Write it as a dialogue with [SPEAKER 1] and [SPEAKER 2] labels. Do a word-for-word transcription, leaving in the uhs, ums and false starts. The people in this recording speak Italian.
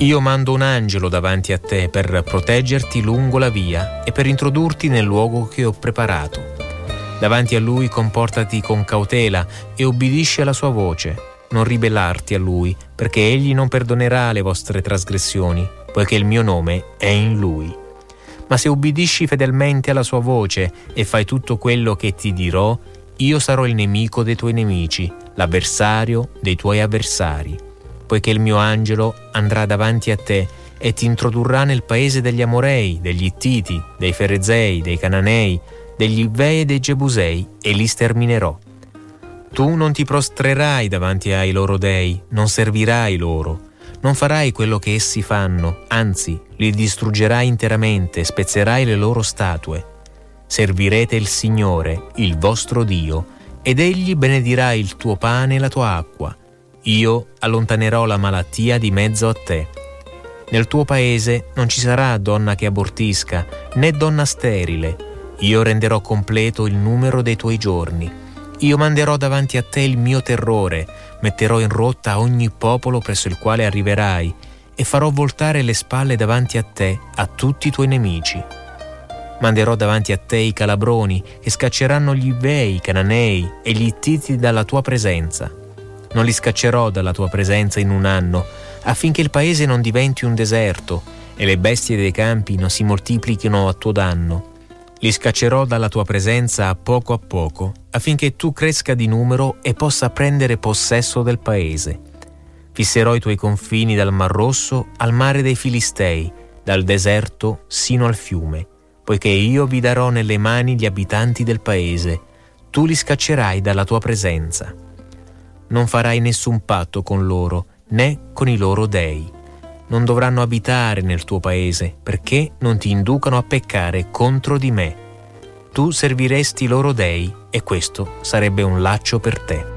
[SPEAKER 1] Io mando un angelo davanti a te per proteggerti lungo la via e per introdurti nel luogo che ho preparato. Davanti a lui comportati con cautela e obbedisci alla sua voce. Non ribellarti a lui, perché egli non perdonerà le vostre trasgressioni, poiché il mio nome è in lui. Ma se ubbidisci fedelmente alla sua voce e fai tutto quello che ti dirò, io sarò il nemico dei tuoi nemici, l'avversario dei tuoi avversari. Poiché il mio angelo andrà davanti a te e ti introdurrà nel paese degli Amorei, degli Ittiti, dei Ferezei, dei Cananei, degli Ivvei e dei Gebusei, e li sterminerò. Tu non ti prostrerai davanti ai loro dei, non servirai loro, non farai quello che essi fanno, anzi, li distruggerai interamente, spezzerai le loro statue. Servirete il Signore, il vostro Dio, ed egli benedirà il tuo pane e la tua acqua. Io allontanerò la malattia di mezzo a te. Nel tuo paese non ci sarà donna che abortisca, né donna sterile. Io renderò completo il numero dei tuoi giorni. Io manderò davanti a te il mio terrore, metterò in rotta ogni popolo presso il quale arriverai e farò voltare le spalle davanti a te a tutti i tuoi nemici. Manderò davanti a te i calabroni che scacceranno gli Ivvei, i Cananei e gli Ittiti dalla tua presenza. Non li scaccerò dalla tua presenza in un anno, affinché il paese non diventi un deserto e le bestie dei campi non si moltiplichino a tuo danno. Li scaccerò dalla tua presenza a poco a poco, affinché tu cresca di numero e possa prendere possesso del paese. Fisserò i tuoi confini dal Mar Rosso al mare dei Filistei, dal deserto sino al fiume, poiché io vi darò nelle mani gli abitanti del paese. Tu li scaccerai dalla tua presenza. Non farai nessun patto con loro, né con i loro dei. Non dovranno abitare nel tuo paese, perché non ti inducano a peccare contro di me. Tu serviresti i loro dei, e questo sarebbe un laccio per te.